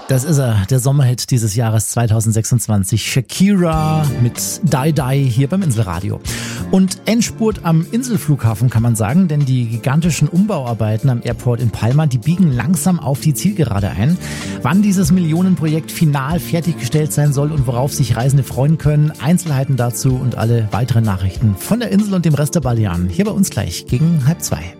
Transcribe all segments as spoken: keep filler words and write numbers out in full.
Das ist er, der Sommerhit dieses Jahres zwanzig sechsundzwanzig. Shakira mit Die Die hier beim Inselradio. Und Endspurt am Inselflughafen kann man sagen, denn die gigantischen Umbauarbeiten am Airport in Palma, die biegen langsam auf die Zielgerade ein. Wann dieses Millionenprojekt final fertiggestellt sein soll und worauf sich Reisende freuen können, Einzelheiten dazu und alle weiteren Nachrichten von der Insel und dem Rest der Balearen hier bei uns gleich gegen halb zwei.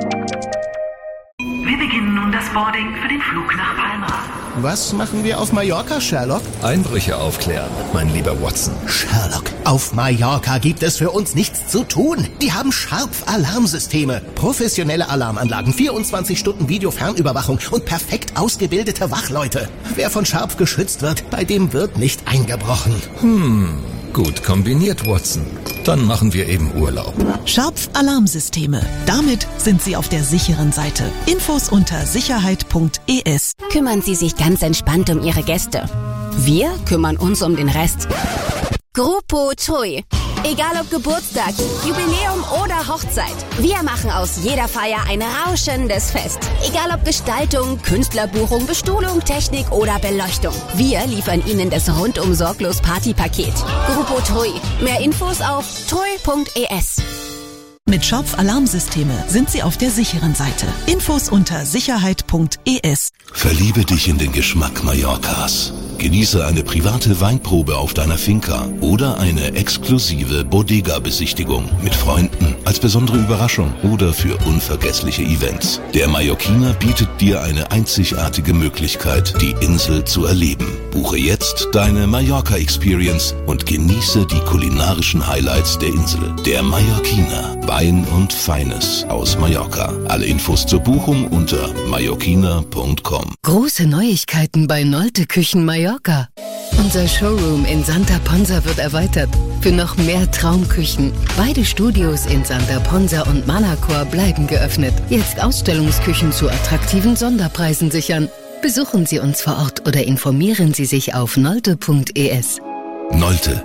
Wir beginnen nun das Boarding für den Flug nach Palma. Was machen wir auf Mallorca, Sherlock? Einbrüche aufklären, mein lieber Watson. Sherlock, auf Mallorca gibt es für uns nichts zu tun. Die haben Sharp-Alarmsysteme, professionelle Alarmanlagen, vierundzwanzig Stunden Videofernüberwachung und perfekt ausgebildete Wachleute. Wer von Sharp geschützt wird, bei dem wird nicht eingebrochen. Hm, gut kombiniert, Watson. Dann machen wir eben Urlaub. Scharpf Alarmsysteme. Damit sind Sie auf der sicheren Seite. Infos unter sicherheit punkt e s. Kümmern Sie sich ganz entspannt um Ihre Gäste. Wir kümmern uns um den Rest. Grupo Tui. Egal ob Geburtstag, Jubiläum oder Hochzeit. Wir machen aus jeder Feier ein rauschendes Fest. Egal ob Gestaltung, Künstlerbuchung, Bestuhlung, Technik oder Beleuchtung. Wir liefern Ihnen das rundum sorglos Partypaket. Grupo Tui. Mehr Infos auf tui punkt e s. Mit Scharpf Alarmsysteme sind Sie auf der sicheren Seite. Infos unter sicherheit punkt e s. Verliebe dich in den Geschmack Mallorcas. Genieße eine private Weinprobe auf deiner Finca oder eine exklusive Bodega-Besichtigung mit Freunden als besondere Überraschung oder für unvergessliche Events. Der Mallorquiner bietet dir eine einzigartige Möglichkeit, die Insel zu erleben. Buche jetzt deine Mallorca-Experience und genieße die kulinarischen Highlights der Insel. Der Mallorquiner. Wein und Feines aus Mallorca. Alle Infos zur Buchung unter mallorquiner punkt com. Große Neuigkeiten bei Nolte Küchen Mallorca. Unser Showroom in Santa Ponsa wird erweitert für noch mehr Traumküchen. Beide Studios in Santa Ponsa und Manacor bleiben geöffnet. Jetzt Ausstellungsküchen zu attraktiven Sonderpreisen sichern. Besuchen Sie uns vor Ort oder informieren Sie sich auf nolte punkt e s. Nolte.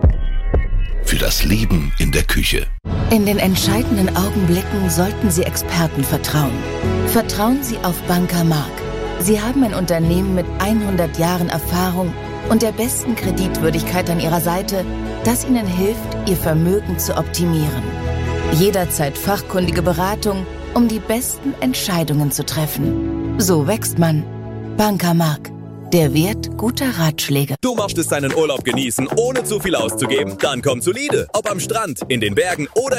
Für das Leben in der Küche. In den entscheidenden Augenblicken sollten Sie Experten vertrauen. Vertrauen Sie auf Banca Mark. Sie haben ein Unternehmen mit hundert Jahren Erfahrung und der besten Kreditwürdigkeit an Ihrer Seite, das Ihnen hilft, Ihr Vermögen zu optimieren. Jederzeit fachkundige Beratung, um die besten Entscheidungen zu treffen. So wächst man. Banca Mark. Der Wert guter Ratschläge. Du möchtest deinen Urlaub genießen, ohne zu viel auszugeben? Dann komm zu Lide. Ob am Strand, in den Bergen oder